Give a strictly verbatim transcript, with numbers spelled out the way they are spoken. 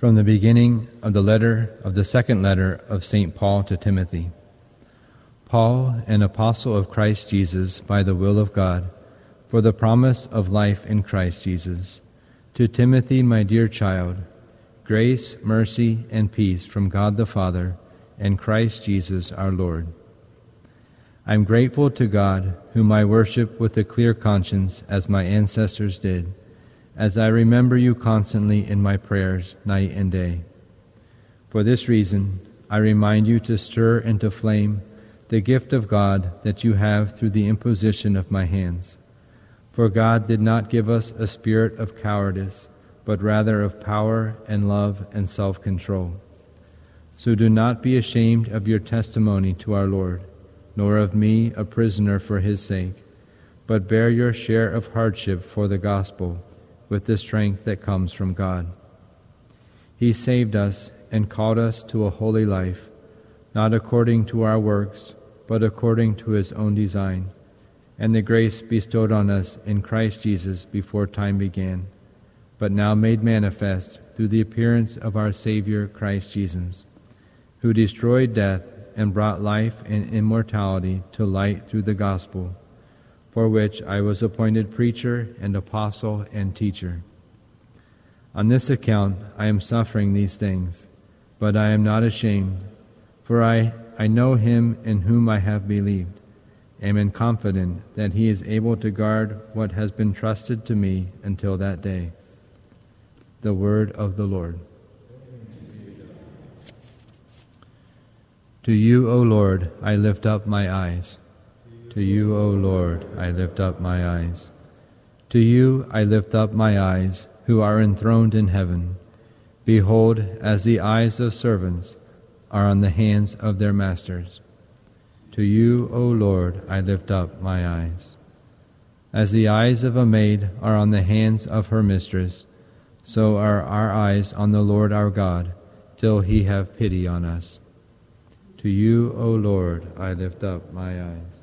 From the beginning of the letter of the second letter of Saint Paul to Timothy. Paul, an apostle of Christ Jesus by the will of God, for the promise of life in Christ Jesus. To Timothy, my dear child, grace, mercy, and peace from God the Father and Christ Jesus our Lord. I am grateful to God, whom I worship with a clear conscience as my ancestors did, as I remember you constantly in my prayers night and day. For this reason, I remind you to stir into flame the gift of God that you have through the imposition of my hands. For God did not give us a spirit of cowardice, but rather of power and love and self-control. So do not be ashamed of your testimony to our Lord, nor of me, a prisoner for his sake, but bear your share of hardship for the gospel, with the strength that comes from God. He saved us and called us to a holy life, not according to our works, but according to his own design, and the grace bestowed on us in Christ Jesus before time began, but now made manifest through the appearance of our Savior Christ Jesus, who destroyed death and brought life and immortality to light through the gospel, for which I was appointed preacher and apostle and teacher. On this account I am suffering these things, but I am not ashamed, for I, I know him in whom I have believed, and am confident that he is able to guard what has been trusted to me until that day. The word of the Lord. To you, O Lord, I lift up my eyes. To you, O Lord, I lift up my eyes. To you I lift up my eyes, who are enthroned in heaven. Behold, as the eyes of servants are on the hands of their masters. To you, O Lord, I lift up my eyes. As the eyes of a maid are on the hands of her mistress, so are our eyes on the Lord our God, till he have pity on us. To you, O Lord, I lift up my eyes.